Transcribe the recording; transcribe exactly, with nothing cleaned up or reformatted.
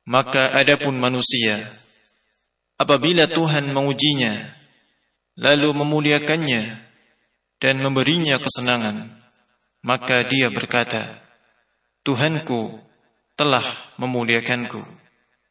Maka adapun manusia, apabila Tuhan mengujinya, lalu memuliakannya dan memberinya kesenangan, maka dia berkata, Tuhanku telah memuliakanku.